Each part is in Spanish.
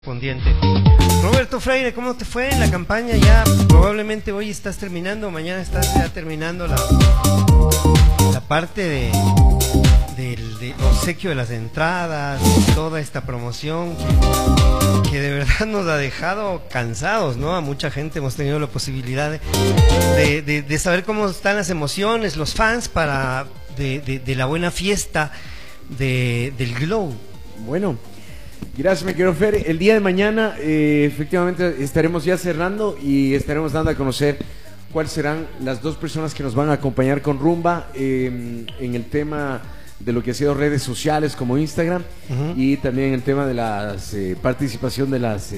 Correspondiente. Roberto Freire, ¿cómo te fue en la campaña? Ya probablemente hoy estás terminando, mañana estás ya terminando la parte del obsequio de las entradas, toda esta promoción que de verdad nos ha dejado cansados, ¿no? A mucha gente hemos tenido la posibilidad de saber cómo están las emociones, los fans de la buena fiesta del Glow. Bueno, gracias, mi querido Fer. El día de mañana efectivamente estaremos ya cerrando y estaremos dando a conocer cuáles serán las dos personas que nos van a acompañar con Rumba en el tema de lo que ha sido redes sociales como Instagram y también el tema de la participación de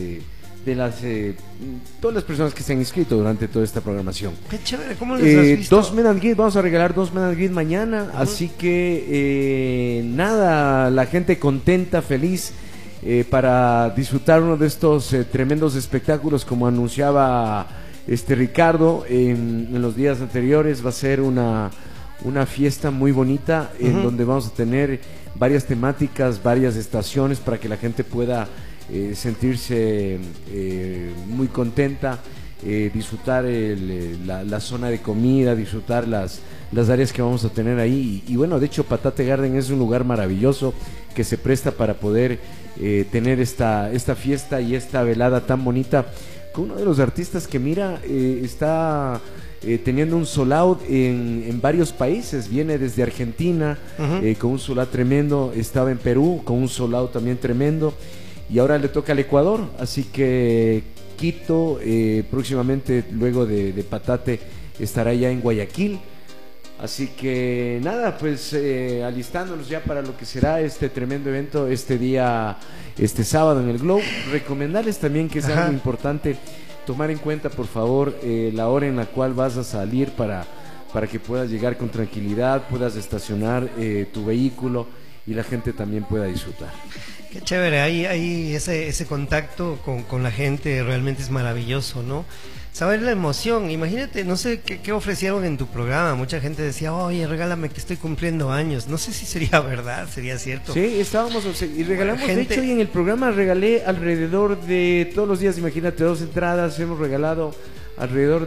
todas las personas que se han inscrito durante toda esta programación. Qué chévere, ¿cómo les has visto? Dos Men and Greet, vamos a regalar dos Men and Greet mañana, así que nada, la gente contenta, feliz para disfrutar uno de estos tremendos espectáculos, como anunciaba Ricardo en los días anteriores. Va a ser una fiesta muy bonita en donde vamos a tener varias temáticas, varias estaciones para que la gente pueda sentirse muy contenta, disfrutar la zona de comida, disfrutar las áreas que vamos a tener ahí y bueno, de hecho Patate Garden es un lugar maravilloso que se presta para poder tener esta fiesta y esta velada tan bonita con uno de los artistas que mira está teniendo un sold out en varios países. Viene desde Argentina con un sold out tremendo, estaba en Perú con un sold out también tremendo y ahora le toca al Ecuador, así que Quito próximamente luego de Patate estará ya en Guayaquil. Así que nada, pues alistándonos ya para lo que será este tremendo evento este día, este sábado en el Glow. Recomendarles también que es algo importante tomar en cuenta, por favor, la hora en la cual vas a salir para que puedas llegar con tranquilidad, puedas estacionar tu vehículo y la gente también pueda disfrutar. Qué chévere, ahí ese contacto con la gente realmente es maravilloso, ¿no? Saber la emoción, imagínate, no sé qué ofrecieron en tu programa, mucha gente decía, oye, regálame que estoy cumpliendo años, no sé si sería verdad, sería cierto. Sí, estábamos, y regalamos, de hecho, y en el programa regalé alrededor de, todos los días, imagínate, 2 entradas, hemos regalado alrededor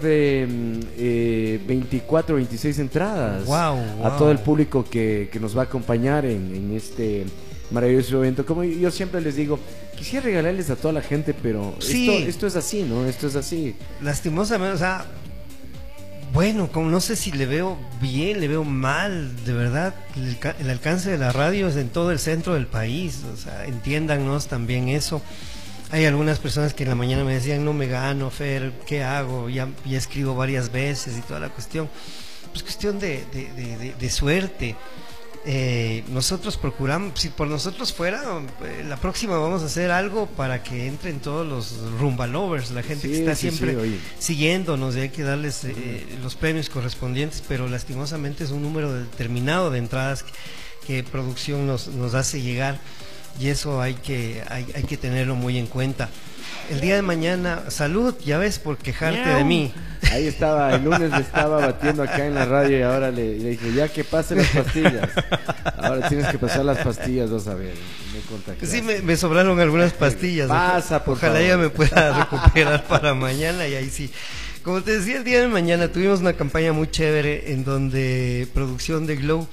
de 24, 26 entradas a todo el público que nos va a acompañar en este maravilloso evento. Como yo siempre les digo, quisiera regalarles a toda la gente, pero sí, esto es así, ¿no? Esto es así. Lastimosamente, o sea, bueno, como no sé si le veo bien, le veo mal, de verdad, el alcance de la radio es en todo el centro del país, o sea, entiéndanos también eso. Hay algunas personas que en la mañana me decían, no me gano, Fer, ¿qué hago? Ya escribo varias veces y toda la cuestión. Pues cuestión de suerte. Nosotros procuramos, si por nosotros fuera, la próxima vamos a hacer algo para que entren todos los rumba lovers, la gente que está siempre siguiéndonos, y hay que darles los premios correspondientes, pero lastimosamente es un número determinado de entradas que producción nos hace llegar y eso hay que tenerlo muy en cuenta. El día de mañana, salud, ya ves, por quejarte de mí. Ahí estaba, el lunes le estaba batiendo acá en la radio y ahora le dije, ya que pasen las pastillas. Ahora tienes que pasar las pastillas, vas a ver. Sí, me sobraron algunas pastillas. Pasa, por Ojalá favor. ya me pueda recuperar para mañana y ahí sí. Como te decía, el día de mañana tuvimos una campaña muy chévere en donde producción de Glow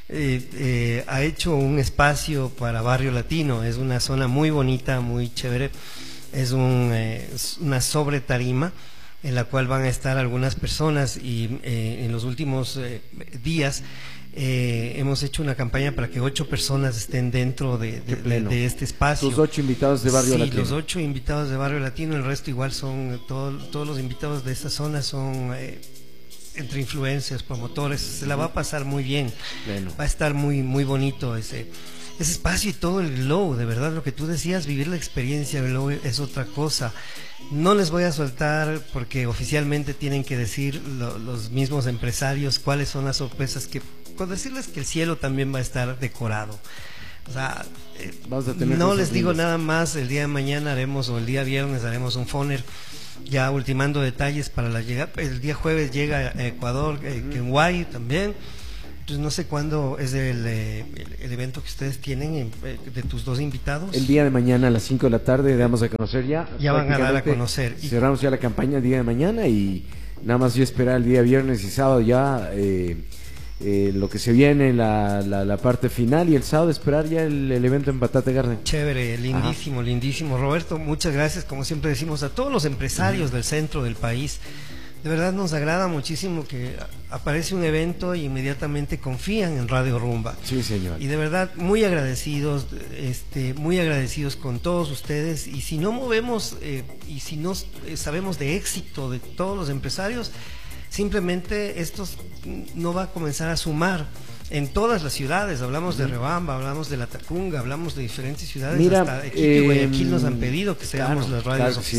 ha hecho un espacio para Barrio Latino. Es una zona muy bonita, muy chévere. Es una sobre tarima en la cual van a estar algunas personas y en los últimos días hemos hecho una campaña para que 8 personas estén dentro de este espacio. Tus 8 invitados de Barrio Latino. Sí, los 8 invitados de Barrio Latino, el resto igual son, todos los invitados de esta zona son entre influencers, promotores, se la va a pasar muy bien, va a estar muy, muy bonito ese espacio y todo el Glow, de verdad, lo que tú decías, vivir la experiencia del Glow es otra cosa. No les voy a soltar porque oficialmente tienen que decir los mismos empresarios cuáles son las sorpresas, con decirles que el cielo también va a estar decorado. O sea, no les digo nada más. El día de mañana o el día viernes haremos un phoner ya ultimando detalles para la llegada. El día jueves llega a Ecuador, Kenway también. Pues no sé cuándo es el evento que ustedes tienen de tus dos invitados. El día de mañana a las 5 de la tarde damos a conocer ya. Ya van a dar a conocer. Cerramos ya la campaña el día de mañana y nada más yo esperar el día viernes y sábado ya lo que se viene, la parte final, y el sábado esperar ya el evento en Batate Garden. Chévere, lindísimo, lindísimo. Roberto, muchas gracias, como siempre decimos, a todos los empresarios del centro del país. De verdad nos agrada muchísimo que aparece un evento y inmediatamente confían en Radio Rumba. Sí, señor. Y de verdad muy agradecidos con todos ustedes. Y si no movemos y si no sabemos de éxito de todos los empresarios, simplemente esto no va a comenzar a sumar en todas las ciudades. Hablamos de Riobamba, hablamos de La Tacunga, hablamos de diferentes ciudades. Mira, hasta Quito y Guayaquil nos han pedido que seamos las radios oficiales.